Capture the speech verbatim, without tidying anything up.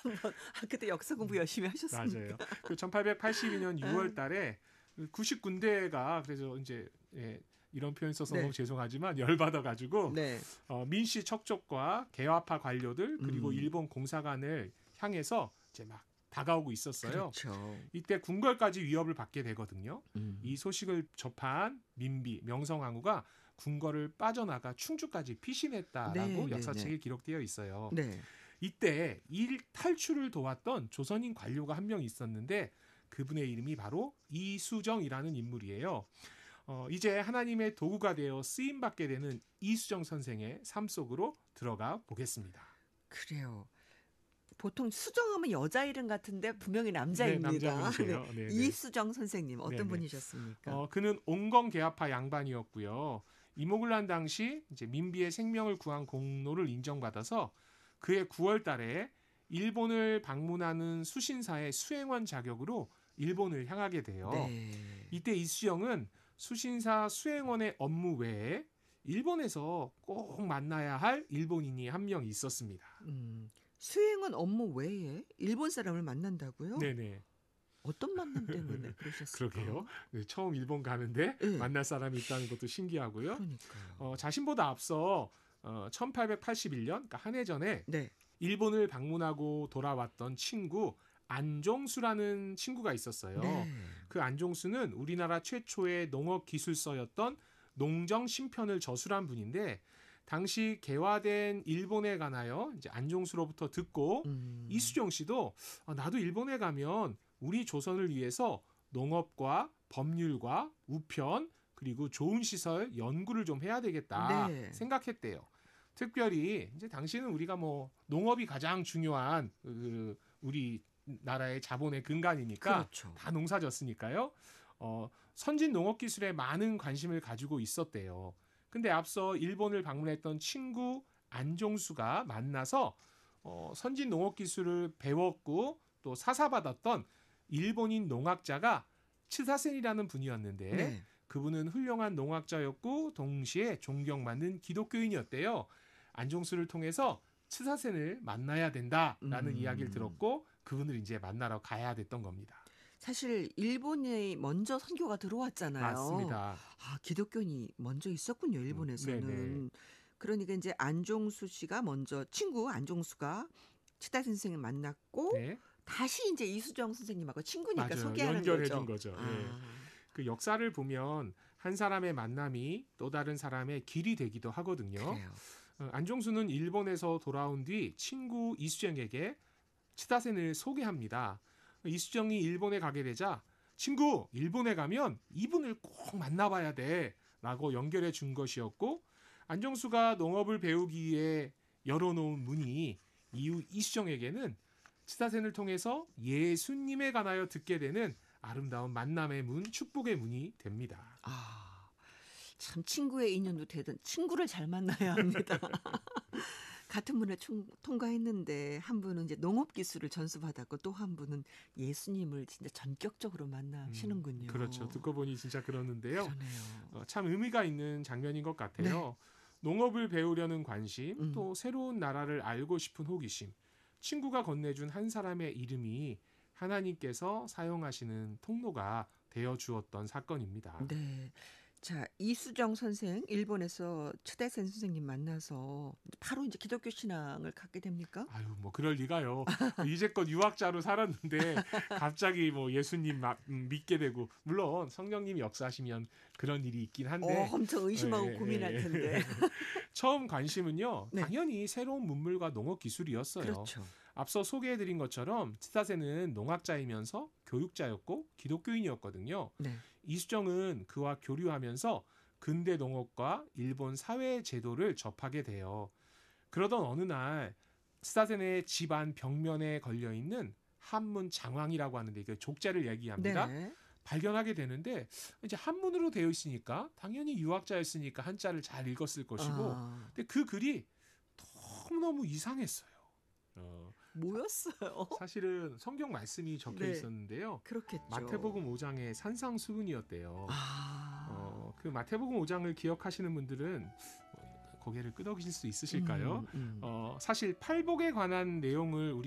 한번 아, 그때 역사 공부 열심히 하셨습니까? 맞아요. 그 천팔백팔십이 년 유월 달에 구십 군데가 그래서 이제 예, 이런 표현 써서 네. 너무 죄송하지만 열받아가지고 네. 어, 민씨 척족과 개화파 관료들 그리고 음. 일본 공사관을 향해서 이제 막 다가오고 있었어요. 그렇죠. 이때 궁궐까지 위협을 받게 되거든요. 음. 이 소식을 접한 민비 명성황후가 궁궐을 빠져나가 충주까지 피신했다라고 네, 역사책에 네, 네. 기록되어 있어요. 네. 이때 이 탈출을 도왔던 조선인 관료가 한 명 있었는데 그분의 이름이 바로 이수정이라는 인물이에요. 어, 이제 하나님의 도구가 되어 쓰임받게 되는 이수정 선생의 삶 속으로 들어가 보겠습니다. 그래요. 보통 수정하면 여자 이름 같은데 분명히 남자입니다. 네, 남자분이세요. 네, 네. 이수정 선생님 어떤 네네. 분이셨습니까? 어, 그는 온건개화파 양반이었고요. 이목을 난 당시 이제 민비의 생명을 구한 공로를 인정받아서 그해 구월 달에 일본을 방문하는 수신사의 수행원 자격으로 일본을 향하게 돼요. 네. 이때 이수정은 수신사 수행원의 업무 외에 일본에서 꼭 만나야 할 일본인이 한 명 있었습니다. 음, 수행원 업무 외에 일본 사람을 만난다고요? 네네. 어떤 만남 때문에 그러셨을까요? 그러게요. 네, 처음 일본 가는데 네. 만날 사람이 있다는 것도 신기하고요. 그러니까요. 어, 자신보다 앞서 어, 천팔백팔십일 년, 그러니까 한 해 전에 네. 일본을 방문하고 돌아왔던 친구 안종수라는 친구가 있었어요. 네. 그 안종수는 우리나라 최초의 농업 기술서였던 농정 심편을 저술한 분인데 당시 개화된 일본에 관하여 이제 안종수로부터 듣고 음. 이수정 씨도 아, 나도 일본에 가면 우리 조선을 위해서 농업과 법률과 우편 그리고 좋은 시설 연구를 좀 해야 되겠다 네. 생각했대요. 특별히 이제 당시는 우리가 뭐 농업이 가장 중요한 그 우리 나라의 자본의 근간이니까 그렇죠. 다 농사졌으니까요. 어, 선진 농업 기술에 많은 관심을 가지고 있었대요. 근데 앞서 일본을 방문했던 친구 안종수가 만나서 어, 선진 농업 기술을 배웠고 또 사사받았던 일본인 농학자가 츠사센이라는 분이었는데 네. 그분은 훌륭한 농학자였고 동시에 존경받는 기독교인이었대요. 안종수를 통해서 츠사센을 만나야 된다라는 음. 이야기를 들었고 그분을 이제 만나러 가야 됐던 겁니다. 사실 일본에 먼저 선교가 들어왔잖아요. 맞습니다. 아, 기독교인이 먼저 있었군요, 일본에서는. 음, 네네. 그러니까 이제 안종수 씨가 먼저 친구 안종수가 치다 선생을 만났고 네. 다시 이제 이수정 선생님하고 친구니까 맞아요. 소개하는 연결해 거죠. 준 거죠. 아. 예. 그 역사를 보면 한 사람의 만남이 또 다른 사람의 길이 되기도 하거든요. 그래요. 어, 안종수는 일본에서 돌아온 뒤 친구 이수정에게 치다센을 소개합니다. 이수정이 일본에 가게 되자 친구 일본에 가면 이분을 꼭 만나봐야 돼 라고 연결해 준 것이었고 안종수가 농업을 배우기 위해 열어놓은 문이 이후 이수정에게는 치다센을 통해서 예수님에 관하여 듣게 되는 아름다운 만남의 문, 축복의 문이 됩니다. 아, 참 친구의 인연도 되든 친구를 잘 만나야 합니다. 같은 문을 총, 통과했는데 한 분은 이제 농업 기술을 전수받았고 또 한 분은 예수님을 진짜 전격적으로 만나시는군요. 음, 그렇죠. 듣고 보니 진짜 그러는데요. 그러네요. 어, 참 의미가 있는 장면인 것 같아요. 네. 농업을 배우려는 관심, 음. 또 새로운 나라를 알고 싶은 호기심, 친구가 건네준 한 사람의 이름이 하나님께서 사용하시는 통로가 되어 주었던 사건입니다. 네. 자, 이수정 선생 일본에서 추대센 선생님 만나서 바로 이제 기독교 신앙을 갖게 됩니까? 아유, 뭐 그럴 리가요. 이제껏 유학자로 살았는데 갑자기 뭐 예수님 막, 음, 믿게 되고 물론 성령님이 역사하시면 그런 일이 있긴 한데 어, 엄청 의심하고 예, 고민할 예, 텐데. 처음 관심은요. 네. 당연히 새로운 문물과 농업 기술이었어요. 그렇죠. 앞서 소개해드린 것처럼 치사세는 농학자이면서 교육자였고 기독교인이었거든요. 네. 이수정은 그와 교류하면서 근대 농업과 일본 사회 제도를 접하게 돼요. 그러던 어느 날 치사센의 집안 벽면에 걸려있는 한문 장황이라고 하는데 이게 족자를 얘기합니다. 네. 발견하게 되는데 이제 한문으로 되어 있으니까 당연히 유학자였으니까 한자를 잘 읽었을 것이고 아, 근데 그 글이 너무너무 이상했어요. 어, 뭐였어요? 사실은 성경 말씀이 적혀 네. 있었는데요. 그렇겠죠. 마태복음 오 장의 산상수훈이었대요. 아, 어, 그 마태복음 오 장을 기억하시는 분들은 고개를 끄덕이실 수 있으실까요? 음, 음. 어, 사실 팔복에 관한 내용을 우리